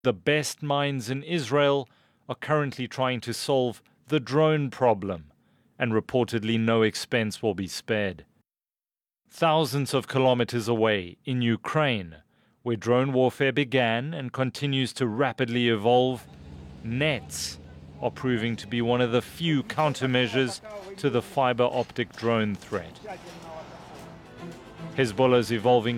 The best minds in Israel are currently trying to solve the drone problem, and reportedly no expense will be spared. Thousands of kilometers away in Ukraine, where drone warfare began and continues to rapidly evolve, nets are proving to be one of the few countermeasures to the fiber optic drone threat. Hezbollah's evolving